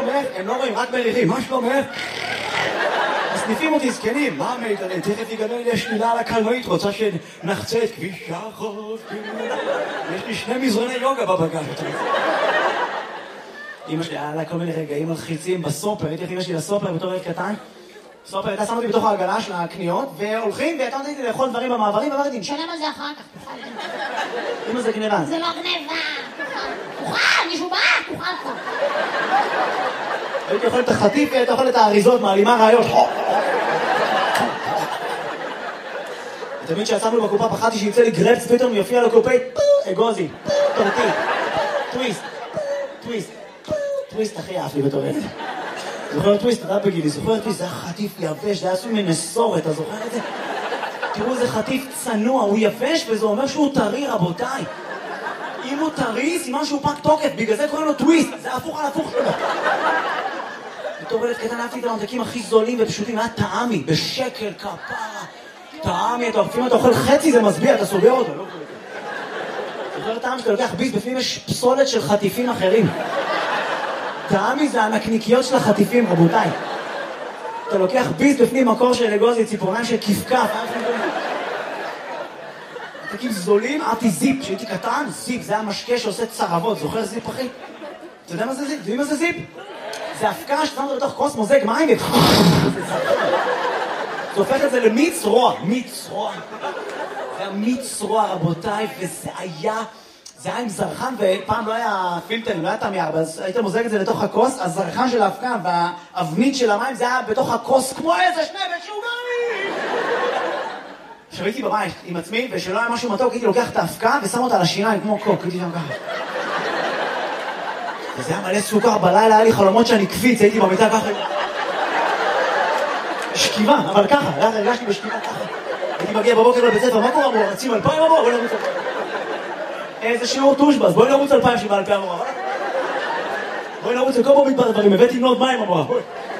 שלומך? הם לא רואים, רק מריחים, מה שלומך? מסניפים אותי זקנים, מה מיתנה? תכף יגדל לי השלילה על הקלנועית, רוצה שנחצה את כביש החוף. יש לי 2 מזרוני יוגה בבגז. אמא שלי, היה לה כל מיני רגעים מלחיצים בסופר, הייתי איך אמא שלי לסופר בתור ילד קטן. סופר הייתה שמה אותי בתוך העגלה של הקניות, והולכים, והייתה נותנת לי לאכול דברים במעברים, ואמרתי, נשלם על זה אחר כך, תוכל. אמא זה גניבה. זה לא גניבה, תוכל, מישהו בא, תוכל. הייתי אוכל את החטיף, והייתי אוכל את האריזות, מעלימה רעיון. תמיד שיצאנו בקופה פחדתי שיצא לי גרפס, פתאום יופיע לקופי, אגוזי, טורטי, טוויסט הכי אהב לי בתור ילד. זוכר טוויסט, אתה בגילי, זוכר טוויסט, זה היה חטיף יבש, זה היה עשוי מנסורת, אתה זוכר את זה? תראו, זה חטיף צנוע, הוא יבש וזה אומר שהוא טרי, רבותיי. אם הוא טרי, סימן שהוא פג תוקף, בגלל זה קוראים לו טוויסט, זה הפוך על הפוך שלו. בתור ילד קטן אהבתי את הממתקים הכי זולים ופשוטים, היה טעמי, בשקל, כפרה. טעמי, לפעמים אתה אוכל חצי, זה מסביע, אתה סוגר אותו, לא? זוכר טעם שאתה לוקח ביס, בפנים יש פסולת של חטיפים אחרים. טעמי זה הנקניקיות של החטיפים, רבותיי. אתה לוקח ביס בפנים מקור של אגוזי, ציפורניים של כפכף. ממתקים זולים, אהבתי זיפ, כשהייתי קטן, זיפ, זה היה משקה שעושה צרבות, זוכר זיפ אחי? אתה יודע מה זה זיפ? יודעים מה זה זיפ? זה הפקה ששמת בתוך כוס מוזג מים זה הופך את זה למיץ רוע, מיץ רוע. זה היה מיץ רוע, רבותיי, וזה היה עם זרחן, ופעם לא היה פילטר, לא היה תמי 4, אז היית מוזג את זה לתוך הכוס, הזרחן של ההפקה והאבנית של המים זה היה בתוך הכוס כמו איזה 2 משוגעים! עכשיו הייתי בבית עם עצמי, ושלא היה משהו מתוק, הייתי לוקח את ההפקה ושם אותה על השיניים כמו קוק, הייתי שם ככה. וזה היה מלא סוכר, בלילה היה לי חלומות שאני קפיץ, הייתי במיטה ככה. שכיבה, אבל ככה, הרגשתי בשכיבה ככה. הייתי מגיע בבוקר לבית ספר, מה קורה אמרו? רצים 2000 אמרו? בואי נרוץ 2000. איזה שיעור טושבס, בואי נרוץ 2000 שבא 2000 אמרו. בואי נרוץ לכל פה מדבר דברים, הבאתי נוד מים אמרו.